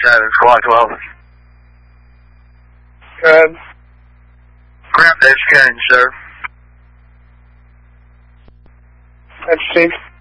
7, squad 12. Good. Grab this gun, sir. That's Steve.